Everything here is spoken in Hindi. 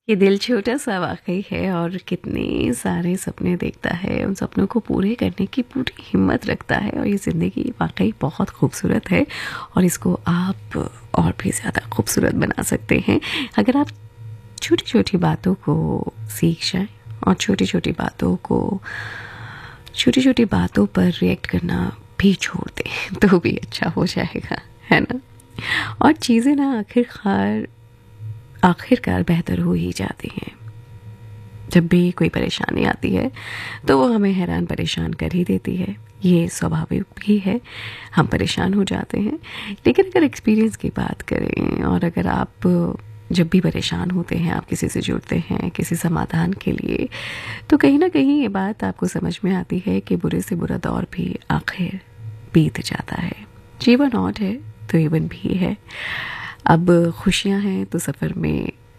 ये दिल छोटा सा वाकई है और कितने सारे सपने देखता है, उन सपनों को पूरे करने की पूरी हिम्मत रखता है। और ये ज़िंदगी वाकई बहुत खूबसूरत है और इसको आप और भी ज़्यादा खूबसूरत बना सकते हैं अगर आप छोटी छोटी बातों को सीख जाएं और छोटी छोटी बातों पर रिएक्ट करना भी छोड़ दें तो भी अच्छा हो जाएगा, है ना। और चीज़ें ना आखिरकार बेहतर हो ही जाती हैं। जब भी कोई परेशानी आती है तो वो हमें हैरान परेशान कर ही देती है, ये स्वाभाविक भी है, हम परेशान हो जाते हैं। लेकिन अगर एक्सपीरियंस की बात करें और अगर आप जब भी परेशान होते हैं, आप किसी से जुड़ते हैं किसी समाधान के लिए, तो कहीं ना कहीं ये बात आपको समझ में आती है कि बुरे से बुरा दौर भी आखिर बीत जाता है। जीवन और है तो जीवन भी है। अब खुशियां हैं तो सफ़र में